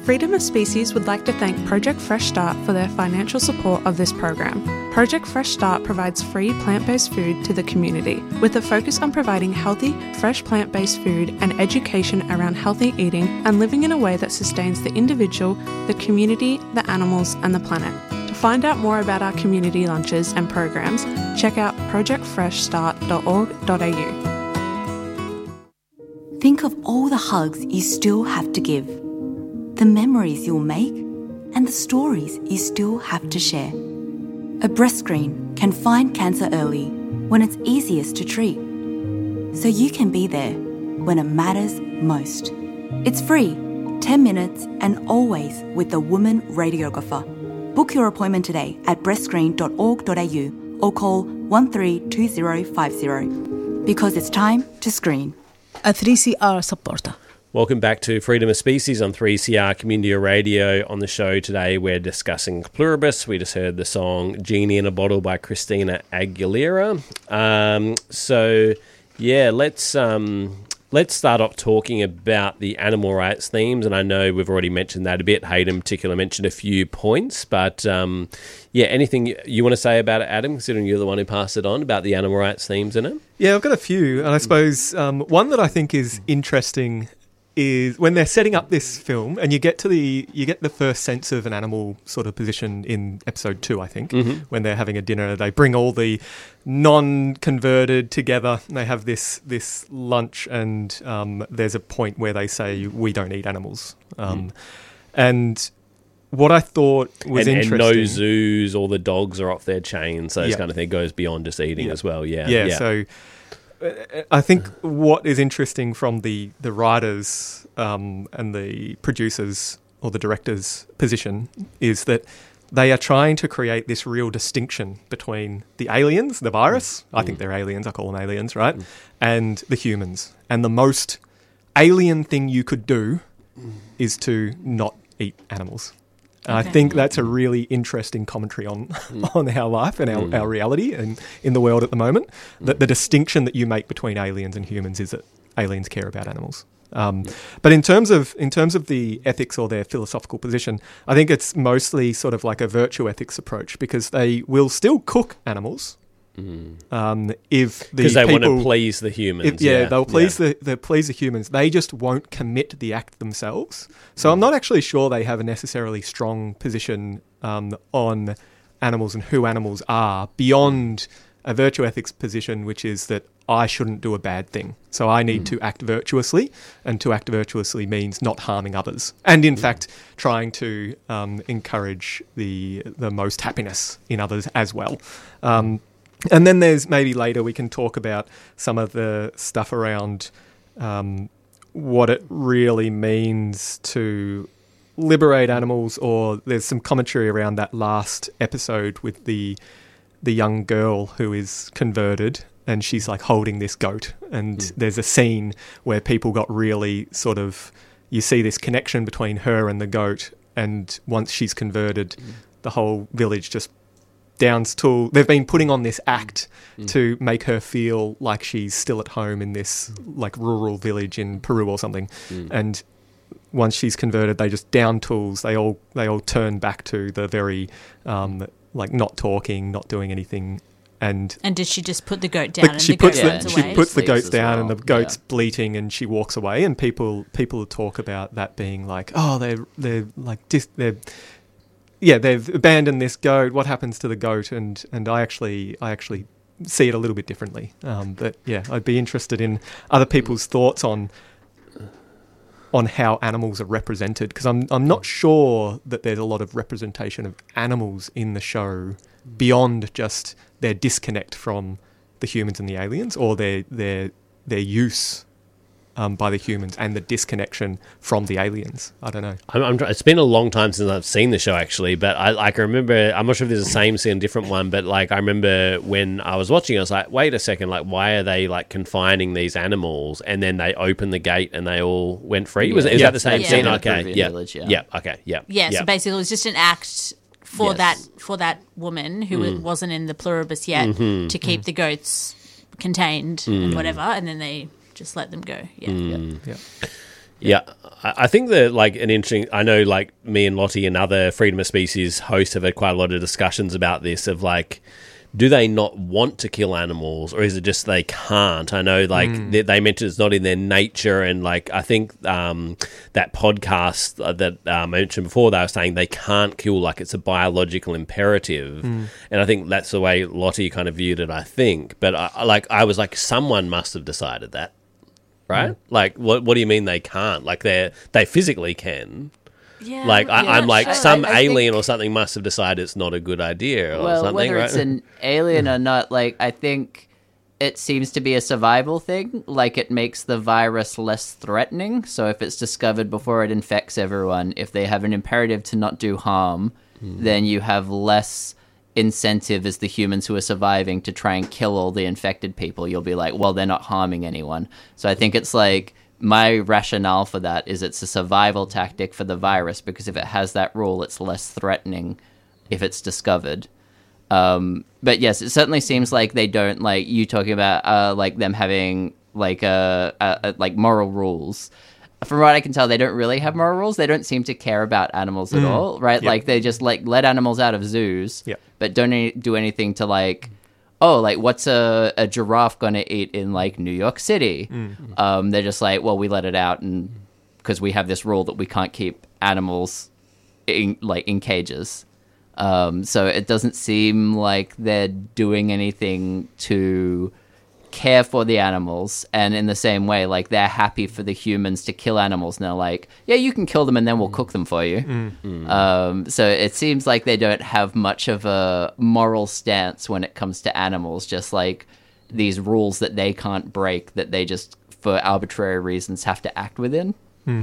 Freedom of Species would like to thank Project Fresh Start for their financial support of this program. Project Fresh Start provides free plant-based food to the community, with a focus on providing healthy, fresh plant-based food and education around healthy eating and living in a way that sustains the individual, the community, the animals, and the planet. To find out more about our community lunches and programs, check out projectfreshstart.org.au. Think of all the hugs you still have to give, the memories you'll make, and the stories you still have to share. A breast screen can find cancer early when it's easiest to treat, so you can be there when it matters most. It's free, 10 minutes, and always with a woman radiographer. Book your appointment today at breastscreen.org.au or call 132050 because it's time to screen. A 3CR supporter. Welcome back to Freedom of Species on 3CR Community Radio. On the show today, we're discussing Pluribus. We just heard the song Genie in a Bottle by Christina Aguilera. Let's start off talking about the animal rights themes. And I know we've already mentioned that a bit. Hayden in particular mentioned a few points. But, anything you want to say about it, Adam, considering you're the one who passed it on, about the animal rights themes in it? Yeah, I've got a few. And I suppose one that I think is interesting is when they're setting up this film, and you get the first sense of an animal sort of position in episode 2, I think, when they're having a dinner. They bring all the non-converted together, and they have this lunch, and there's a point where they say, we don't eat animals. And what I thought was interesting... And no zoos, all the dogs are off their chains, so this kind of thing goes beyond just eating as well, So I think what is interesting from the writers and the producers or the director's position is that they are trying to create this real distinction between the aliens, the virus, I think they're aliens, I call them aliens, right, and the humans. And the most alien thing you could do is to not eat animals. Okay. I think that's a really interesting commentary on our life and our reality and in the world at the moment. That the distinction that you make between aliens and humans is that aliens care about animals. But in terms of the ethics or their philosophical position, I think it's mostly sort of like a virtue ethics approach, because they will still cook animals. Because they want to please the humans. They'll please the humans. They just won't commit the act themselves. So I'm not actually sure they have a necessarily strong position on animals and who animals are beyond a virtue ethics position, which is that I shouldn't do a bad thing. So I need to act virtuously, and to act virtuously means not harming others. And in fact, trying to encourage the most happiness in others as well. And then there's maybe later we can talk about some of the stuff around what it really means to liberate animals, or there's some commentary around that last episode with the young girl who is converted, and she's like holding this goat, and there's a scene where people got really sort of, you see this connection between her and the goat, and once she's converted, the whole village just downs tool. They've been putting on this act to make her feel like she's still at home in this like rural village in Peru or something. And once she's converted, they just down tools. They all turn back to the very like not talking, not doing anything. And did she just put the goat down? She puts the goats down, and the goat's bleating, and she walks away. And people talk about that being like, oh, they're like they've abandoned this goat. What happens to the goat? And I actually see it a little bit differently. But yeah, I'd be interested in other people's thoughts on how animals are represented, because I'm not sure that there's a lot of representation of animals in the show beyond just their disconnect from the humans and the aliens, or their use by the humans and the disconnection from the aliens. I don't know. It's been a long time since I've seen the show, actually, but I remember, I'm not sure if there's the same scene, a different one, but like I remember when I was watching, I was like, wait a second, like why are they like confining these animals? And then they opened the gate and they all went free. Is that the same scene? Okay, Village, so basically it was just an act for that woman who wasn't in the pluribus yet to keep the goats contained and whatever, and then they just let them go. Yeah. I think that, like, an interesting... I know, like, me and Lottie and other Freedom of Species hosts have had quite a lot of discussions about this of, like, do they not want to kill animals, or is it just they can't? I know, like, they mentioned it's not in their nature, and, like, I think that podcast that I mentioned before, they were saying they can't kill, like, it's a biological imperative. And I think that's the way Lottie kind of viewed it, I think. But, I was like, someone must have decided that. Right? Like, what do you mean they can't? Like, they physically can. Yeah. Like, I'm like, sure. some alien or something must have decided it's not a good idea or something, whether right? it's an alien or not, like, I think it seems to be a survival thing. Like, it makes the virus less threatening. So if it's discovered before it infects everyone, if they have an imperative to not do harm, then you have less incentive as the humans who are surviving to try and kill all the infected people. You'll be like, well, they're not harming anyone. So I think it's like, my rationale for that is it's a survival tactic for the virus, because if it has that rule, it's less threatening if it's discovered. But yes, it certainly seems like they don't, like you talking about like them having like like moral rules. From what I can tell, they don't really have moral rules. They don't seem to care about animals at all, right? Yep. Like, they just, like, let animals out of zoos, but don't do anything to, like, what's a giraffe going to eat in, like, New York City? They're just like, well, we let it out and because we have this rule that we can't keep animals in cages. So it doesn't seem like they're doing anything to care for the animals, and in the same way, like, they're happy for the humans to kill animals, and they're like, yeah, you can kill them and then we'll cook them for you. So it seems like they don't have much of a moral stance when it comes to animals, just like these rules that they can't break, that they just, for arbitrary reasons, have to act within.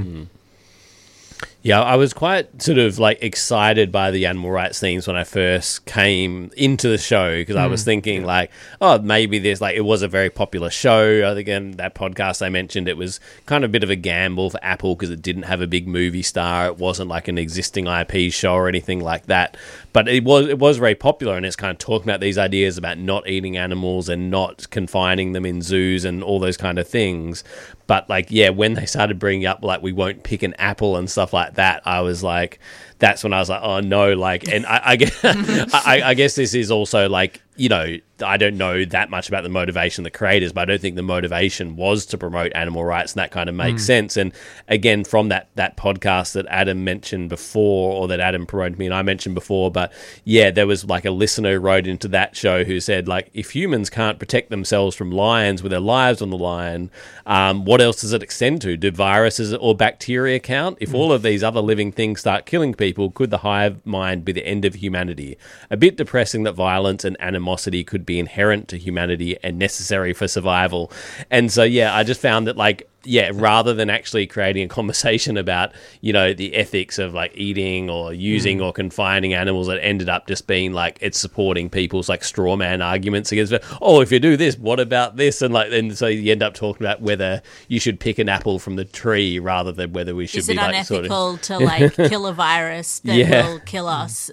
Yeah, I was quite sort of like excited by the animal rights themes when I first came into the show, because I was thinking like, oh, maybe there's like, it was a very popular show. I think in that podcast I mentioned it was kind of a bit of a gamble for Apple because it didn't have a big movie star. It wasn't like an existing IP show or anything like that. But it was very popular, and it's kind of talking about these ideas about not eating animals and not confining them in zoos and all those kind of things. But, like, yeah, when they started bringing up, like, we won't pick an apple and stuff like that, I was like, that's when I was like, oh, no, like, and I guess, I guess this is also, like, you know, I don't know that much about the motivation of the creators, but I don't think the motivation was to promote animal rights, and that kind of makes sense. And again, from that podcast that Adam mentioned before, or that Adam promoted me and I mentioned before, but yeah, there was like a listener who wrote into that show who said, like, if humans can't protect themselves from lions with their lives on the line, what else does it extend to? Do viruses or bacteria count? If all of these other living things start killing people, could the hive mind be the end of humanity? A bit depressing that violence and animosity could be inherent to humanity and necessary for survival. And so, yeah, I just found that, like, yeah, rather than actually creating a conversation about, you know, the ethics of like eating or using or confining animals, it ended up just being like it's supporting people's like straw man arguments against, oh, if you do this, what about this? And like, and so you end up talking about whether you should pick an apple from the tree rather than whether we should be like unethical to like kill a virus that will kill us?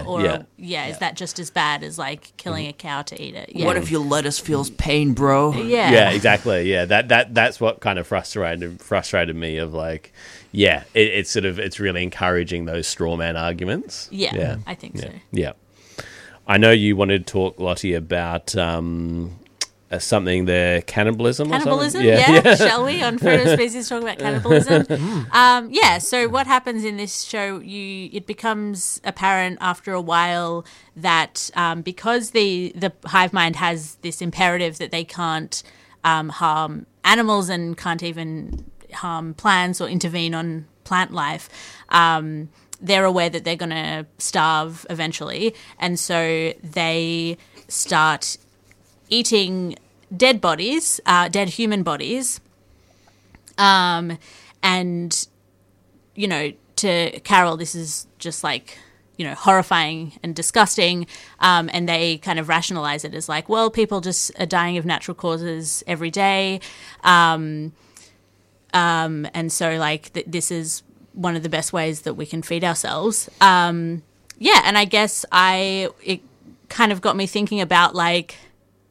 Is that just as bad as like killing a cow to eat it? Yeah. What if your lettuce feels pain, bro? Yeah, exactly. Yeah, that's what kind of frustrated me of like, yeah, it's sort of, it's really encouraging those straw man arguments. Yeah, I think so. Yeah. I know you wanted to talk, Lottie, about something, the cannibalism. Cannibalism, yeah. Shall we, on Freedom of Species, talk about cannibalism? So what happens in this show, it becomes apparent after a while that because the hive mind has this imperative that they can't harm animals and can't even harm plants or intervene on plant life, they're aware that they're going to starve eventually, and so they start eating dead bodies, dead human bodies, and, you know, to Carol, this is just like, you know, horrifying and disgusting, and they kind of rationalize it as like, well, people just are dying of natural causes every day, and so like this is one of the best ways that we can feed ourselves. And I guess it kind of got me thinking about like,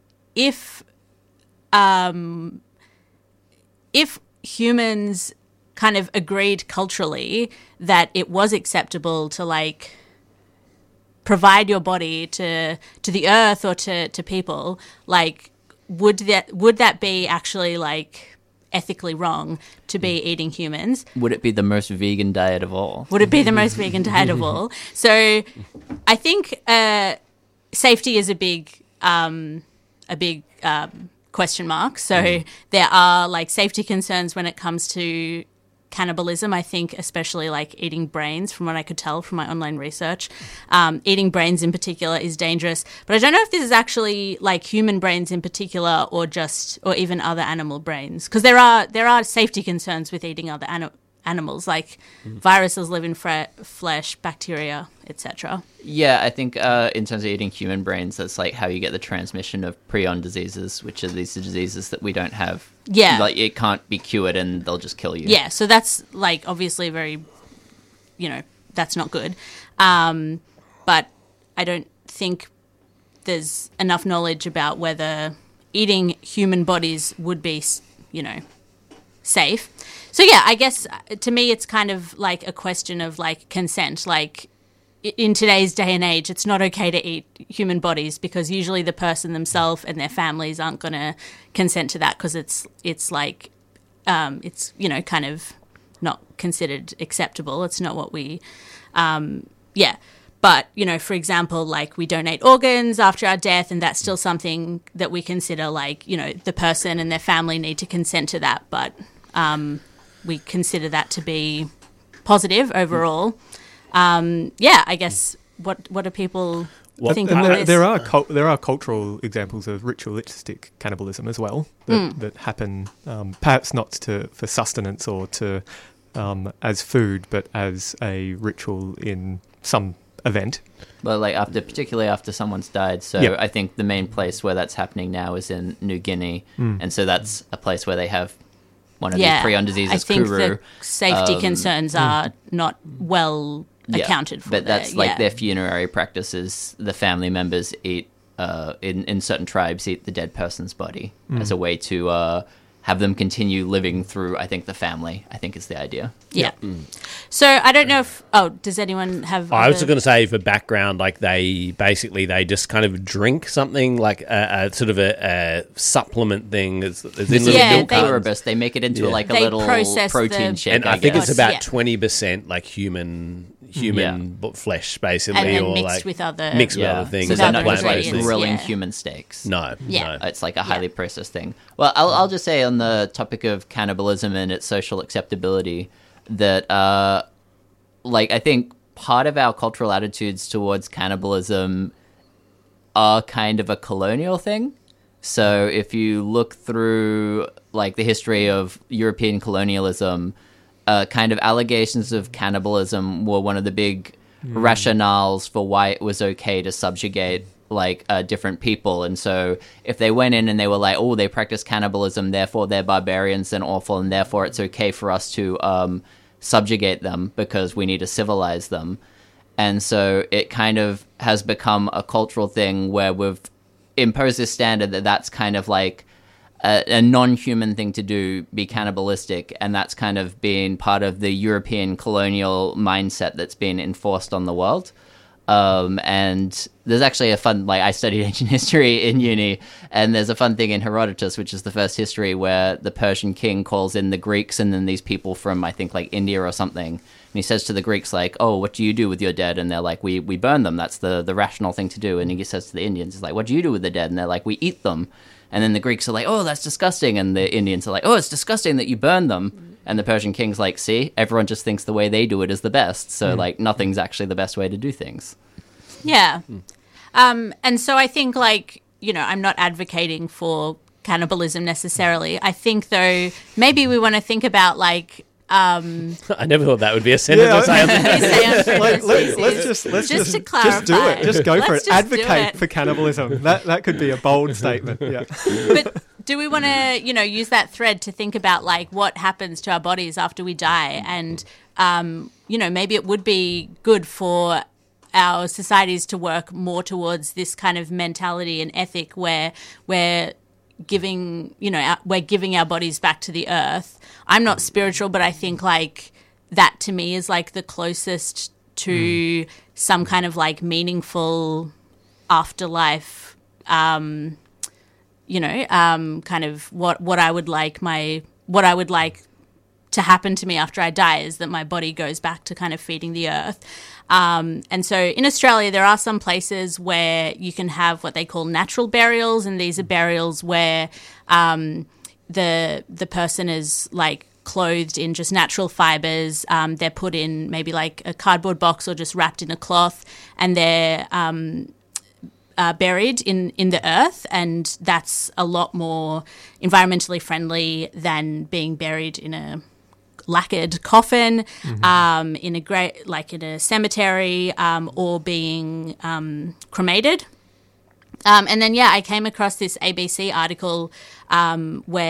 if humans kind of agreed culturally that it was acceptable to like provide your body to the earth or to people, like would that be actually like ethically wrong to be eating humans? Would it be the most vegan diet of all? Would it be the most vegan diet of all? So I think safety is a big question mark. So there are like safety concerns when it comes to cannibalism. I think especially like eating brains, from what I could tell from my online research. Eating brains in particular is dangerous. But I don't know if this is actually like human brains in particular or even other animal brains. Because there are safety concerns with eating other animals, like viruses live in flesh, bacteria, etc. Yeah, I think in terms of eating human brains, that's like how you get the transmission of prion diseases, which are these diseases that we don't have. Yeah. Like it can't be cured and they'll just kill you. Yeah, so that's like obviously very, that's not good. But I don't think there's enough knowledge about whether eating human bodies would be, safe. So yeah, I guess to me it's kind of like a question of like consent. Like in today's day and age, it's not okay to eat human bodies because usually the person themselves and their families aren't going to consent to that because it's like it's kind of not considered acceptable. It's not what we But, for example, like we donate organs after our death, and that's still something that we consider like, the person and their family need to consent to that. But we consider that to be positive overall. I guess what do people think about this? There are cultural examples of ritualistic cannibalism as well that happen, perhaps not for sustenance or to as food, but as a ritual in some event. Well, like particularly after someone's died. So Yep. I think the main place where that's happening now is in New Guinea, and so that's a place where they have one of these prion diseases. I think Kuru. the safety concerns are not well accounted for. But that's like their funerary practices. The family members eat in certain tribes eat the dead person's body as a way to have them continue living through, I think, the family, I think is the idea. Yeah. So I don't know if... Oh, does anyone have... I was just going to say for background, like they just kind of drink something like a sort of a supplement thing. It's in little milk cartons. They make it into Yeah. like a They little process protein the- shake. And I think guess. it's about Yeah. 20% like human flesh, basically, And then or mixed like with other... mixed with Yeah. other things. So With they're other not just like ingredients, grilling yeah. human steaks. No, Yeah. no. It's like a highly processed thing. Well, I'll just say on the topic of cannibalism and its social acceptability that, I think part of our cultural attitudes towards cannibalism are kind of a colonial thing. So if you look through, like, the history of European colonialism, kind of allegations of cannibalism were one of the big rationales for why it was okay to subjugate different people. And so if they went in and they were like, oh, they practice cannibalism, therefore they're barbarians and awful, and therefore it's okay for us to subjugate them because we need to civilize them. And so it kind of has become a cultural thing where we've imposed this standard that that's kind of like a non-human thing to do, be cannibalistic, and that's kind of been part of the European colonial mindset that's been enforced on the world. And there's actually a fun, I studied ancient history in uni, and there's a fun thing in Herodotus, which is the first history where the Persian king calls in the Greeks and then these people from, I think, India or something. And he says to the Greeks, oh, what do you do with your dead? And they're like, we burn them. That's the rational thing to do. And he says to the Indians, he's like, what do you do with the dead? And they're like, we eat them. And then the Greeks are like, oh, that's disgusting. And the Indians are like, oh, it's disgusting that you burn them. And the Persian king's like, see, everyone just thinks the way they do it is the best. So, nothing's actually the best way to do things. Yeah. And so I think, I'm not advocating for cannibalism necessarily. I think, though, maybe we want to think about, I never thought that would be a sentence to say on the Let's Just to just clarify. do it. Just go for Let's it. just do Advocate it. for cannibalism. That could be a bold statement. Yeah. But do we want to, use that thread to think about what happens to our bodies after we die? And, maybe it would be good for our societies to work more towards this kind of mentality and ethic where giving, we're giving our bodies back to the earth. I'm not spiritual, but I think like that to me is like the closest to some kind of like meaningful afterlife, kind of what I would like to happen to me after I die is that my body goes back to kind of feeding the earth. And so in Australia, there are some places where you can have what they call natural burials, and these are burials where the person is like clothed in just natural fibers. They're put in maybe like a cardboard box or just wrapped in a cloth, and they're buried in the earth, and that's a lot more environmentally friendly than being buried in a lacquered coffin, in a cemetery, or being cremated. And then I came across this ABC article where